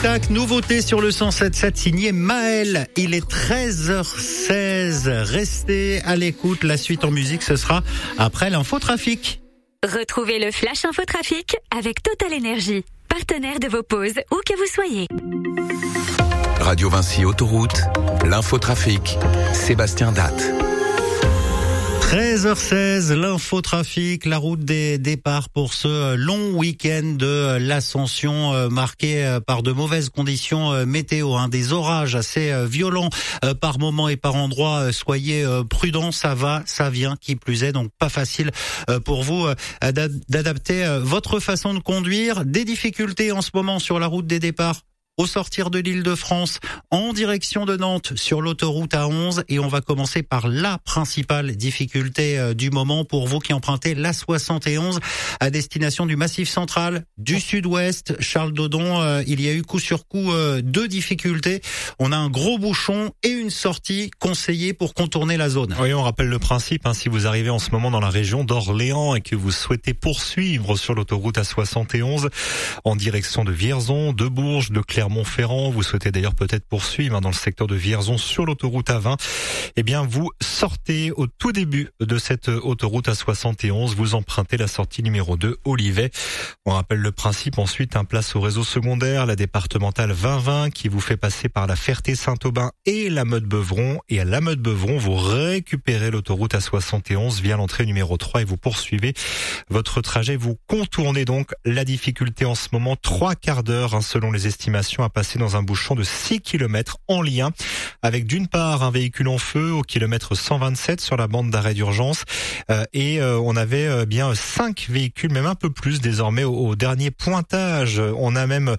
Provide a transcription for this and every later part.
tac, nouveauté sur le 107.7 signé Maël. Il est 13h16. Restez à l'écoute. La suite en musique, ce sera après l'infotrafic. Retrouvez le Flash Infotrafic avec Total Énergie, partenaire de vos pauses, où que vous soyez. Radio Vinci Autoroute, l'infotrafic, Sébastien Datte. 13h16, l'infotrafic, la route des départs pour ce long week-end de l'Ascension marqué par de mauvaises conditions météo, des orages assez violents par moment et par endroit. Soyez prudents, ça va, ça vient, qui plus est, donc pas facile pour vous d'adapter votre façon de conduire. Des difficultés en ce moment sur la route des départs au sortir de l'Île-de-France, en direction de Nantes, sur l'autoroute A11. Et on va commencer par la principale difficulté du moment pour vous qui empruntez la 71 à destination du Massif central, du Sud-Ouest. Charles Dodon, il y a eu coup sur coup deux difficultés. On a un gros bouchon et une sortie conseillée pour contourner la zone. Oui, on rappelle le principe. Si vous arrivez en ce moment dans la région d'Orléans et que vous souhaitez poursuivre sur l'autoroute A71 en direction de Vierzon, de Bourges, de Clermont-Ferrand, vous souhaitez d'ailleurs peut-être poursuivre dans le secteur de Vierzon sur l'autoroute A20, eh bien vous sortez au tout début de cette autoroute A71, vous empruntez la sortie numéro 2 Olivet. On rappelle le principe, ensuite place au réseau secondaire, la départementale 2020 qui vous fait passer par la Ferté-Saint-Aubin et la Meute-Beuvron, et à la Meute-Beuvron vous récupérez l'autoroute A71 via l'entrée numéro 3 et vous poursuivez votre trajet, vous contournez donc la difficulté en ce moment, 3 quarts d'heure selon les estimations à passer dans un bouchon de 6 km en lien avec d'une part un véhicule en feu au kilomètre 127 sur la bande d'arrêt d'urgence et on avait bien 5 véhicules, même un peu plus désormais au dernier pointage. On a même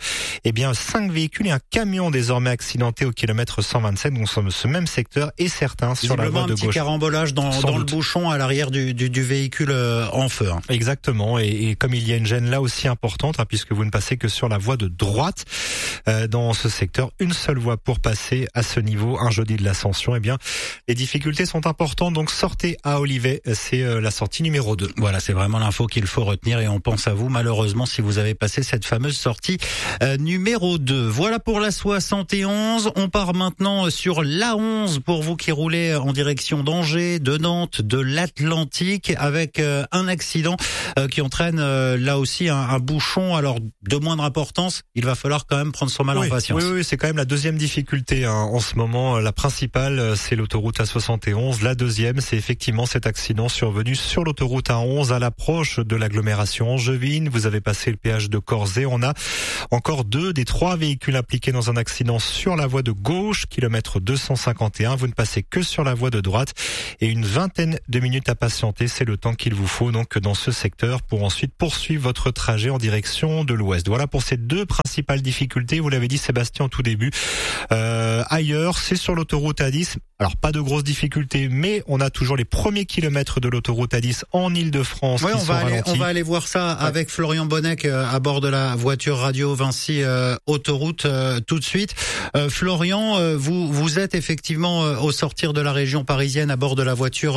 5 véhicules et un camion désormais accidenté au kilomètre 127 donc sur ce même secteur et certains sur la voie de gauche. Un petit carambolage dans le bouchon à l'arrière du véhicule en feu. Exactement, et comme il y a une gêne là aussi importante puisque vous ne passez que sur la voie de droite dans ce secteur, une seule voie pour passer à ce niveau un jeudi de l'Ascension, les difficultés sont importantes, donc sortez à Olivet, c'est la sortie numéro 2. Voilà, c'est vraiment l'info qu'il faut retenir et on pense à vous malheureusement si vous avez passé cette fameuse sortie numéro 2. Voilà pour la 71, on part maintenant sur l'A11 pour vous qui roulez en direction d'Angers, de Nantes, de l'Atlantique avec un accident qui entraîne là aussi un bouchon, alors de moindre importance, il va falloir quand même prendre son mal en patience. Oui, c'est quand même la deuxième difficulté en ce moment. La principale, c'est l'autoroute A71. La deuxième, c'est effectivement cet accident survenu sur l'autoroute A11 à l'approche de l'agglomération angevine. Vous avez passé le péage de Corzet. On a encore 2 des 3 véhicules impliqués dans un accident sur la voie de gauche, kilomètre 251. Vous ne passez que sur la voie de droite et une vingtaine de minutes à patienter. C'est le temps qu'il vous faut donc dans ce secteur pour ensuite poursuivre votre trajet en direction de l'ouest. Voilà pour ces 2 principales difficultés. Vous l'avez dit Sébastien en tout début. Ailleurs, c'est sur l'autoroute A10. Alors pas de grosses difficultés, mais on a toujours les premiers kilomètres de l'autoroute A10 en Île-de-France. Oui, on va aller voir ça avec Florian Bonnec à bord de la voiture radio Vinci Autoroute tout de suite. Florian, vous êtes effectivement au sortir de la région parisienne à bord de la voiture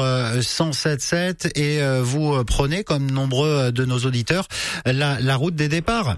107.7 et vous prenez, comme nombreux de nos auditeurs, la route des départs.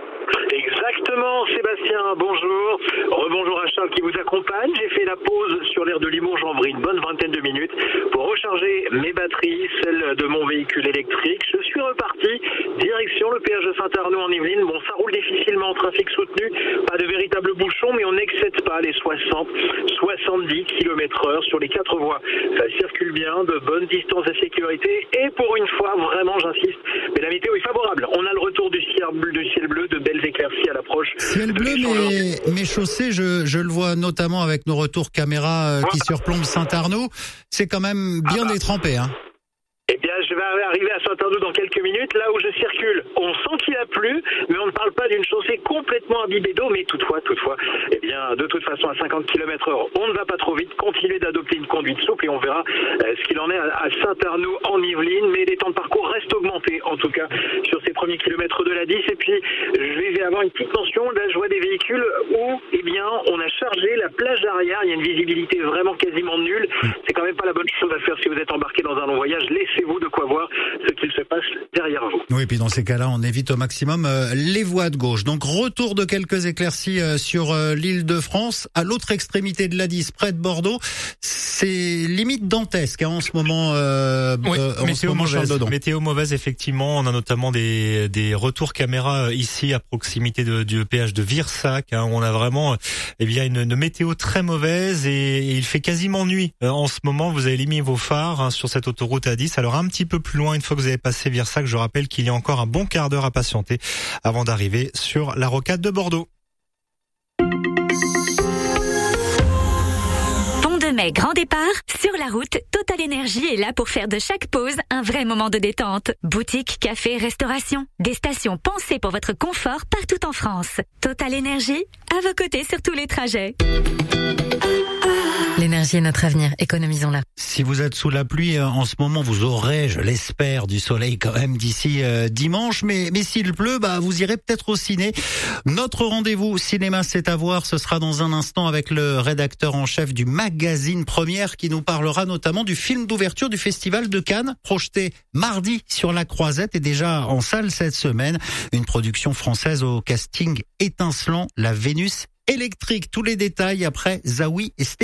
Sébastien, bonjour. Rebonjour à Charles qui vous accompagne. J'ai fait la pause sur l'aire de Limoges en vrille, une bonne vingtaine de minutes pour recharger mes batteries, celles de mon véhicule électrique. Je suis reparti, direction le péage de Saint-Arnaud en Yvelines. Bon, ça roule difficilement en trafic soutenu, pas de véritable bouchon, mais on n'excède pas les 60-70 km/h sur les 4 voies. Ça circule bien, de bonnes distances de sécurité et pour une fois, vraiment j'insiste, mais la météo est favorable. On a le retour du ciel bleu, de belles éclaircies à l'approche. Ciel bleu, mais chaussée, je le vois notamment avec nos retours caméra qui surplombent Saint-Arnaud. C'est quand même bien détrempé, Eh bien, je vais arriver à Saint-Arnaud dans quelques minutes. Là où je circule, on sent qu'il a plu, mais on ne parle pas d'une chaussée complètement imbibée d'eau. Mais toutefois, eh bien, de toute façon, à 50 km/h, on ne va pas trop vite. Continuez d'adopter une conduite souple et on verra ce qu'il en est à Saint-Arnaud en Yvelines. Mais les temps de parcours restent augmentés, en tout cas, sur ces premiers kilomètres de la 10. Et puis, je vais avoir une petite mention. Là, je vois des véhicules où, eh bien, on a chargé la plage arrière. Il y a une visibilité vraiment quasiment nulle. C'est quand même pas la bonne chose à faire si vous êtes embarqué dans un long voyage. Laissez-vous de quoi voir ce qu'il se passe derrière vous. Oui, et puis dans ces cas-là, on évite au maximum les voies de gauche. Donc retour de quelques éclaircies sur l'Île-de-France. À l'autre extrémité de l'A10, près de Bordeaux, c'est limite dantesque en ce moment. Météo mauvaise, effectivement. On a notamment des retours caméra ici à proximité du péage de Virsac. Où on a vraiment une météo très mauvaise et il fait quasiment nuit en ce moment. Vous avez mis vos phares sur cette autoroute A10. Alors un petit peu plus loin, une fois que vous avez passé Virsac, je rappelle qu'il y a encore un bon quart d'heure à patienter avant d'arriver sur la rocade de Bordeaux. Pont de Mai, grand départ. Sur la route, Total Énergie est là pour faire de chaque pause un vrai moment de détente. Boutique, café, restauration. Des stations pensées pour votre confort partout en France. Total Énergie, à vos côtés sur tous les trajets. L'énergie est notre avenir, économisons-la. Si vous êtes sous la pluie en ce moment, vous aurez, je l'espère, du soleil quand même d'ici dimanche. Mais s'il pleut, vous irez peut-être au ciné. Notre rendez-vous cinéma, c'est à voir. Ce sera dans un instant avec le rédacteur en chef du magazine Première qui nous parlera notamment du film d'ouverture du Festival de Cannes, projeté mardi sur la Croisette et déjà en salle cette semaine. Une production française au casting étincelant, La Vénus électrique. Tous les détails après Zawi et